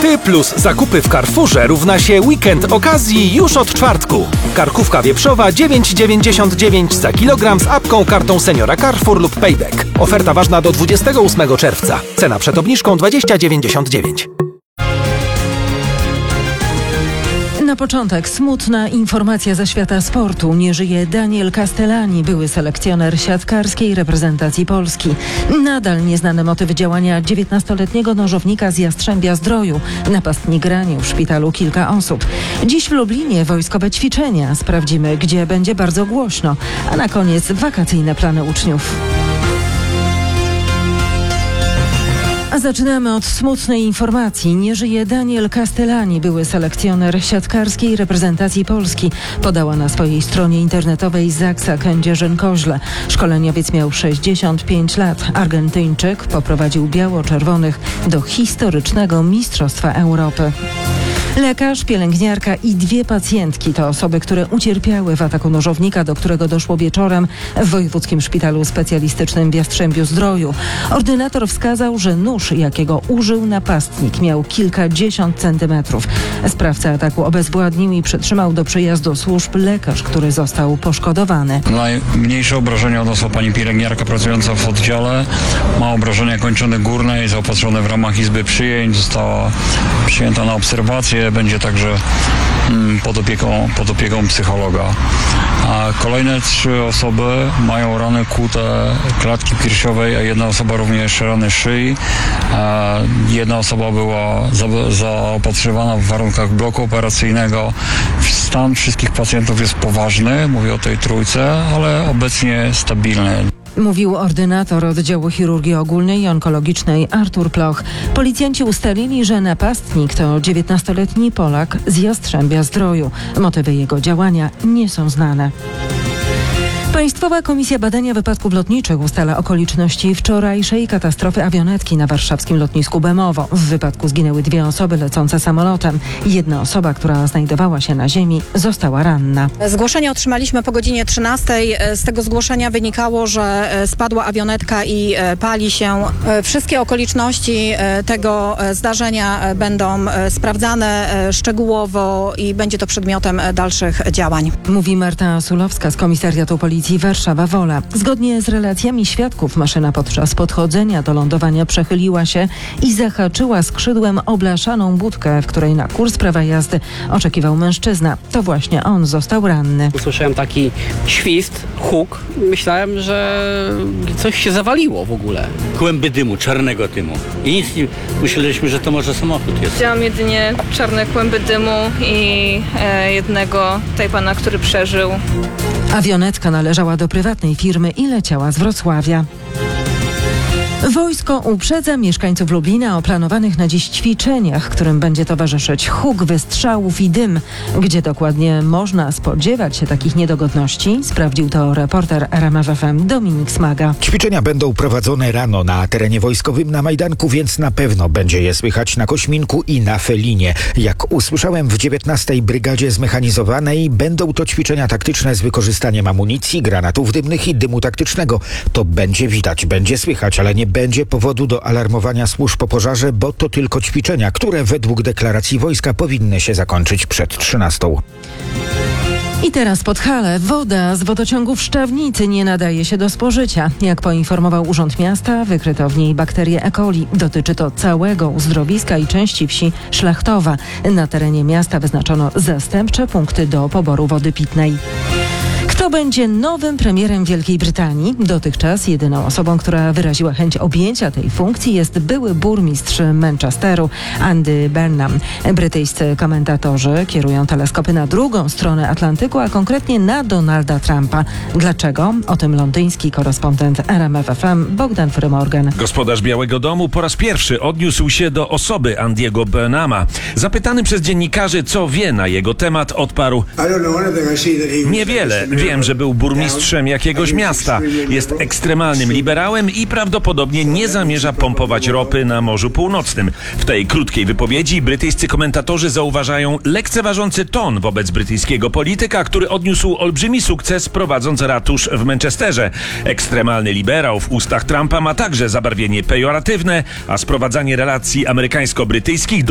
Ty plus zakupy w Carrefourze równa się weekend okazji już od czwartku. Karkówka wieprzowa 9,99 za kilogram z apką, kartą Seniora Carrefour lub Payback. Oferta ważna do 28 czerwca. Cena przed obniżką 20,99. Na początek smutna informacja ze świata sportu. Nie żyje Daniel Castellani, były selekcjoner siatkarskiej reprezentacji Polski. Nadal nieznany motyw działania 19-letniego nożownika z Jastrzębia-Zdroju. Napastnik ranił w szpitalu kilka osób. Dziś w Lublinie wojskowe ćwiczenia. Sprawdzimy, gdzie będzie bardzo głośno. A na koniec wakacyjne plany uczniów. A zaczynamy od smutnej informacji. Nie żyje Daniel Castellani, były selekcjoner siatkarskiej reprezentacji Polski. Podała na swojej stronie internetowej Zaksa Kędzierzyn-Koźle. Szkoleniowiec miał 65 lat. Argentyńczyk poprowadził biało-czerwonych do historycznego Mistrzostwa Europy. Lekarz, pielęgniarka i 2 pacjentki to osoby, które ucierpiały w ataku nożownika, do którego doszło wieczorem w Wojewódzkim Szpitalu Specjalistycznym w Jastrzębiu-Zdroju. Ordynator wskazał, że nóż, jakiego użył napastnik, miał kilkadziesiąt centymetrów. Sprawca ataku obezwładnił i przetrzymał do przyjazdu służb lekarz, który został poszkodowany. Najmniejsze obrażenia odniosła pani pielęgniarka pracująca w oddziale. Ma obrażenia kończone górne, jest zaopatrzone w ramach izby przyjęć, została przyjęta na obserwację. Będzie także pod opieką psychologa. A kolejne 3 osoby mają rany kłute klatki piersiowej, a 1 osoba również rany szyi. Jedna osoba była zaopatrywana w warunkach bloku operacyjnego. Stan wszystkich pacjentów jest poważny, mówię o tej trójce, ale obecnie stabilny. Mówił ordynator oddziału chirurgii ogólnej i onkologicznej Artur Ploch. Policjanci ustalili, że napastnik to 19-letni Polak z Jastrzębia-Zdroju. Motywy jego działania nie są znane. Państwowa Komisja Badania Wypadków Lotniczych ustala okoliczności wczorajszej katastrofy awionetki na warszawskim lotnisku Bemowo. W wypadku zginęły 2 osoby lecące samolotem. 1 osoba, która znajdowała się na ziemi, została ranna. Zgłoszenie otrzymaliśmy po godzinie 13. Z tego zgłoszenia wynikało, że spadła awionetka i pali się. Wszystkie okoliczności tego zdarzenia będą sprawdzane szczegółowo i będzie to przedmiotem dalszych działań. Mówi Marta Sulowska z Komisariatu Policji Warszawa-Wola. Zgodnie z relacjami świadków maszyna podczas podchodzenia do lądowania przechyliła się i zahaczyła skrzydłem o blaszaną budkę, w której na kurs prawa jazdy oczekiwał mężczyzna. To właśnie on został ranny. Usłyszałem taki świst, huk. Myślałem, że coś się zawaliło w ogóle. Kłęby dymu, czarnego dymu. I nic nie... Myśleliśmy, że to może samochód jest. Widziałam jedynie czarne kłęby dymu i jednego tutaj pana, który przeżył. Awionetka należała do prywatnej firmy i leciała z Wrocławia. Wojsko uprzedza mieszkańców Lublina o planowanych na dziś ćwiczeniach, którym będzie towarzyszyć huk wystrzałów i dym. Gdzie dokładnie można spodziewać się takich niedogodności? Sprawdził to reporter RMF FM Dominik Smaga. Ćwiczenia będą prowadzone rano na terenie wojskowym na Majdanku, więc na pewno będzie je słychać na Kośminku i na Felinie. Jak usłyszałem, w 19. Brygadzie Zmechanizowanej będą to ćwiczenia taktyczne z wykorzystaniem amunicji, granatów dymnych i dymu taktycznego. To będzie widać, będzie słychać, ale nie będzie powodu do alarmowania służb po pożarze, bo to tylko ćwiczenia, które według deklaracji wojska powinny się zakończyć przed 13. I teraz Podhale. Woda z wodociągu w Szczawnicy nie nadaje się do spożycia. Jak poinformował Urząd Miasta, wykryto w niej bakterię E. coli. Dotyczy to całego uzdrowiska i części wsi Szlachtowa. Na terenie miasta wyznaczono zastępcze punkty do poboru wody pitnej. Kto będzie nowym premierem Wielkiej Brytanii? Dotychczas jedyną osobą, która wyraziła chęć objęcia tej funkcji, jest były burmistrz Manchesteru, Andy Burnham. Brytyjscy komentatorzy kierują teleskopy na drugą stronę Atlantyku, a konkretnie na Donalda Trumpa. Dlaczego? O tym londyński korespondent RMF FM Bogdan Frymorgan. Gospodarz Białego Domu po raz pierwszy odniósł się do osoby Andiego Burnhama. Zapytany przez dziennikarzy, co wie na jego temat, odparł: niewiele. Wiem, że był burmistrzem jakiegoś miasta. Jest ekstremalnym liberałem i prawdopodobnie nie zamierza pompować ropy na Morzu Północnym. W tej krótkiej wypowiedzi brytyjscy komentatorzy zauważają lekceważący ton wobec brytyjskiego polityka, który odniósł olbrzymi sukces prowadząc ratusz w Manchesterze. Ekstremalny liberał w ustach Trumpa ma także zabarwienie pejoratywne, a sprowadzanie relacji amerykańsko-brytyjskich do